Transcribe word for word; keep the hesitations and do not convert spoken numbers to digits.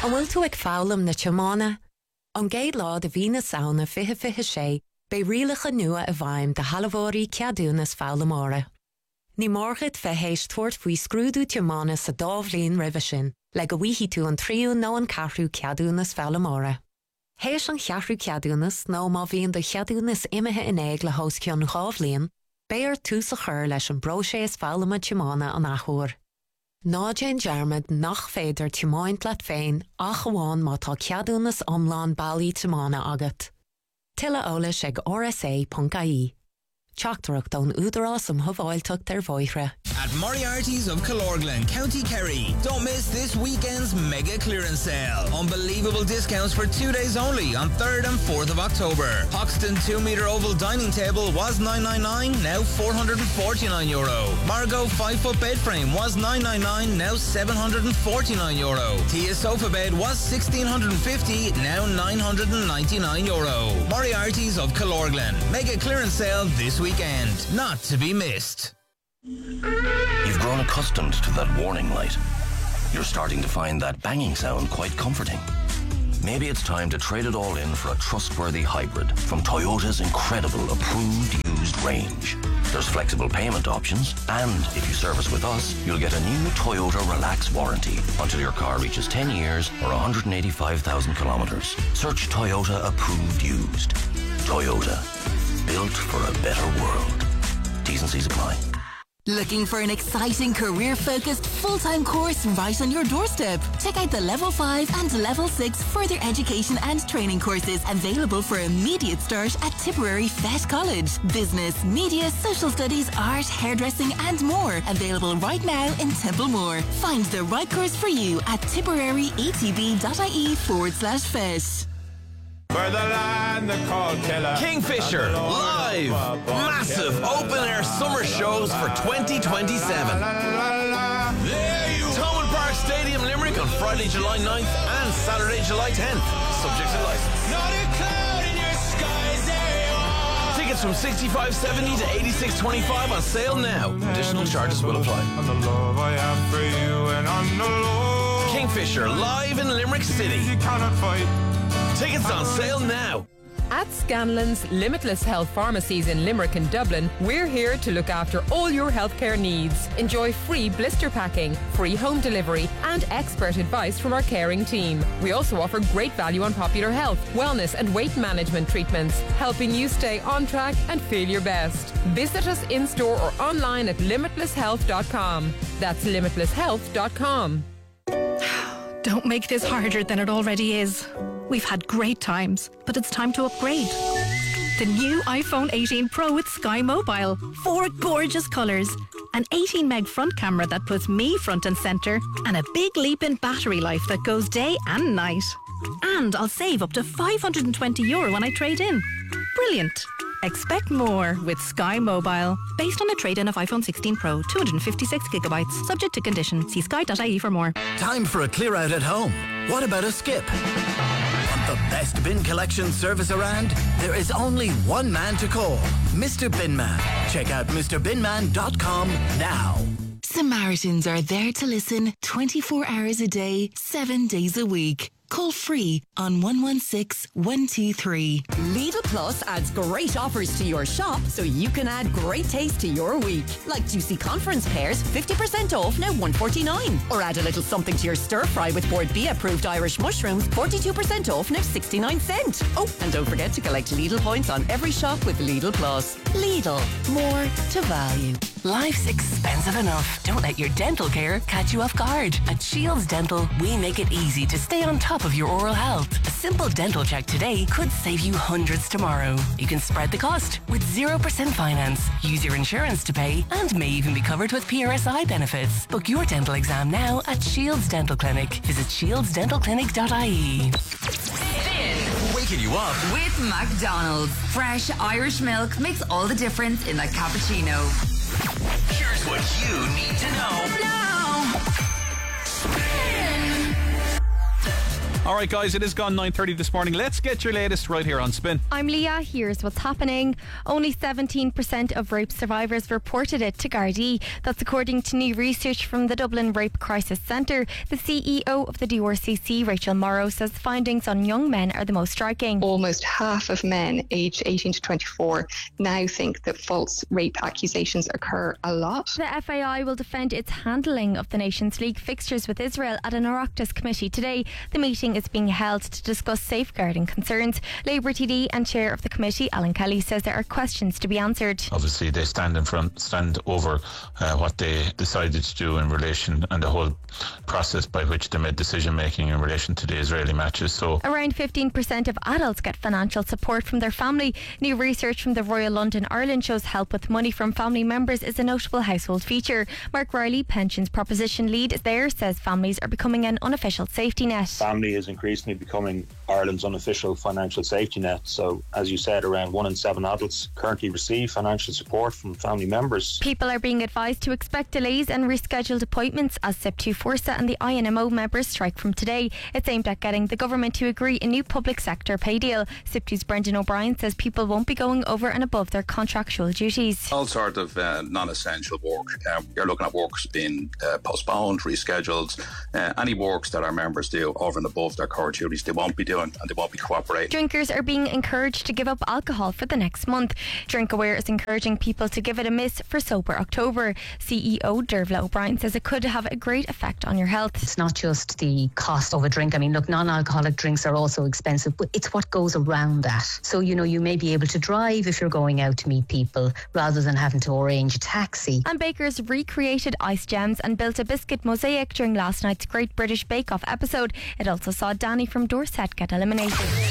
An bhfuil tú ag fálam na tiomána? An géad lá de bhí na saona fiche fiche sé, be rialacha nua a bhaim de halabhórí ceadúnas fálamóra. Ní mórgad fehéis tuairt faoi scrúdú tiomána sa dábhlíon ribhe sin, le go bhíhí tú an tríú nó an cathrú ceadúnas fálamóra. Héis an cheathrú ceadúnas nó má bhíon do cheadúnas imethe in éig le hós ceann chábhlíon, béar tú sa chur leis an broséis fálama tiomána an achúr. Ná Jane Jarmad nach féidir tiomáint leat féin ach amháin má tá ceadúnas omláin bailí tiomána agat. Tilla ólas ag r s a dot i e. Teachtarach don údarás am thuháilteach tar bhoithre. At Moriarty's of Killorglin, County Kerry. Don't miss this weekend's mega clearance sale. Unbelievable discounts for two days only on third and fourth of October. Hoxton two metre oval dining table was nine ninety-nine, now four hundred forty-nine euro. Margot five foot bed frame was nine ninety-nine, now seven hundred forty-nine euro. Tia sofa bed was sixteen fifty, now nine hundred ninety-nine euro. Moriarty's of Killorglin. Mega clearance sale this weekend. Not to be missed. You've grown accustomed to that warning light. You're starting to find that banging sound quite comforting. Maybe it's time to trade it all in for a trustworthy hybrid from Toyota's incredible approved used range. There's flexible payment options, and if you service with us, you'll get a new Toyota Relax warranty until your car reaches ten years or one hundred eighty-five thousand kilometers. Search Toyota approved used. Toyota, built for a better world. T's and C's apply. Looking for an exciting career-focused full-time course right on your doorstep? Check out the Level five and Level six further education and training courses available for immediate start at Tipperary Fett College. Business, media, social studies, art, hairdressing and more. Available right now in Templemore. Find the right course for you at tipperary.etb.ie forward slash Fett. For the land they call Killer. Kingfisher, live! Massive open-air summer shows for twenty twenty-seven. Thomond Park Stadium, Limerick on Friday, July ninth and Saturday, July tenth. Subject to license. Not a cloud in your skies, there you are. Tickets from sixty-five seventy to eighty-six twenty-five on sale now. Additional charges will apply. On the love I have for you and on the low. Kingfisher, live in Limerick City. You cannot fight. Tickets on sale now. At Scanlon's Limitless Health Pharmacies in Limerick and Dublin, we're here to look after all your healthcare needs. Enjoy free blister packing, free home delivery and expert advice from our caring team. We also offer great value on popular health, wellness and weight management treatments, helping you stay on track and feel your best. Visit us in-store or online at limitless health dot com. That's limitless health dot com. Don't make this harder than it already is. We've had great times, but it's time to upgrade. The new iPhone eighteen Pro with Sky Mobile. Four gorgeous colours. An eighteen meg front camera that puts me front and centre. And a big leap in battery life that goes day and night. And I'll save up to five hundred twenty euro when I trade in. Brilliant. Expect more with Sky Mobile. Based on a trade-in of iPhone sixteen Pro, two hundred fifty-six gigabytes. Subject to condition. See sky dot I E for more. Time for a clear out at home. What about a skip? Want the best bin collection service around? There is only one man to call. Mister Binman. Check out Mr binman dot com now. Samaritans are there to listen twenty-four hours a day, seven days a week. Call free on one one six, one two three. Lidl Plus adds great offers to your shop so you can add great taste to your week. Like juicy conference pears, fifty percent off, now one forty-nine. Or add a little something to your stir fry with Board B approved Irish mushrooms, forty-two percent off, now sixty-nine cent. Oh, and don't forget to collect Lidl points on every shop with Lidl Plus. Lidl, more to value. Life's expensive enough. Don't let your dental care catch you off guard. At Shields Dental, we make it easy to stay on top of your oral health. A simple dental check today could save you hundreds tomorrow. You can spread the cost with zero percent finance, use your insurance to pay, and may even be covered with P R S I benefits. Book your dental exam now at Shields Dental Clinic. Visit shields dental clinic dot I E. Waking you up with McDonald's. Fresh Irish milk makes all the difference in a cappuccino. Here's what you need to know. Now. Alright guys, it is gone nine thirty this morning. Let's get your latest right here on Spin. I'm Leah, here's what's happening. Only seventeen percent of rape survivors reported it to Gardaí. That's according to new research from the Dublin Rape Crisis Centre. The C E O of the D R C C, Rachel Morrow, says findings on young men are the most striking. Almost half of men aged eighteen to twenty-four now think that false rape accusations occur a lot. The F A I will defend its handling of the Nations League fixtures with Israel at an Oireachtas committee today. The meeting is being held to discuss safeguarding concerns. Labour T D and chair of the committee, Alan Kelly, says there are questions to be answered. Obviously they stand in front, stand over uh, what they decided to do in relation and the whole process by which they made decision making in relation to the Israeli matches. So around fifteen percent of adults get financial support from their family. New research from the Royal London Ireland shows help with money from family members is a notable household feature. Mark Riley, Pensions Proposition Lead there, says families are becoming an unofficial safety net. Family is increasingly becoming Ireland's unofficial financial safety net. So, as you said, around one in seven adults currently receive financial support from family members. People are being advised to expect delays and rescheduled appointments as S I P two Forsa and the I N M O members strike from today. It's aimed at getting the government to agree a new public sector pay deal. S I P two's Brendan O'Brien says people won't be going over and above their contractual duties. All sort of uh, non-essential work. Uh, you're looking at works being uh, postponed, rescheduled. Uh, any works that our members do over and above their core duties, they won't be doing and they won't be cooperating. Drinkers are being encouraged to give up alcohol for the next month. DrinkAware is encouraging people to give it a miss for Sober October. C E O Dervla O'Brien says it could have a great effect on your health. It's not just the cost of a drink. I mean, look, non-alcoholic drinks are also expensive, but it's what goes around that. So, you know, you may be able to drive if you're going out to meet people rather than having to arrange a taxi. And bakers recreated ice gems and built a biscuit mosaic during last night's Great British Bake Off episode. It also saw Danny from Dorset get eliminated.